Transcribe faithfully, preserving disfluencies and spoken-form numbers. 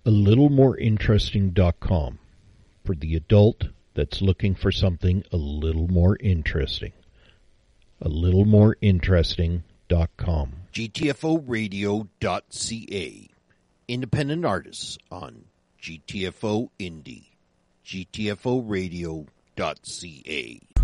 a little more interesting dot com for the adult that's looking for something a little more interesting. a little more interesting dot com. G T F O radio dot C A. Independent artists on G T F O Indie. G T F O radio dot C A.